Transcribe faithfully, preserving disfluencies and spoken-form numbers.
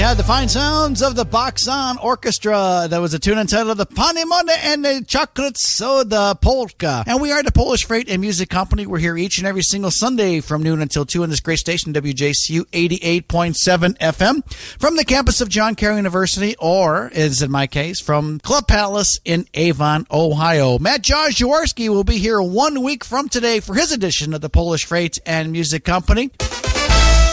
had the fine sounds of the Boxon Orchestra. That was a tune entitled The Pani Monda and the Chocolate Soda Polka. And we are the Polish Freight and Music Company. We're here each and every single Sunday from noon until two in this great station, W J C U eighty-eight point seven F M, from the campus of John Carroll University, or, as in my case, from Club Palace in Avon, Ohio. Matt Jaworski will be here one week from today for his edition of the Polish Freight and Music Company.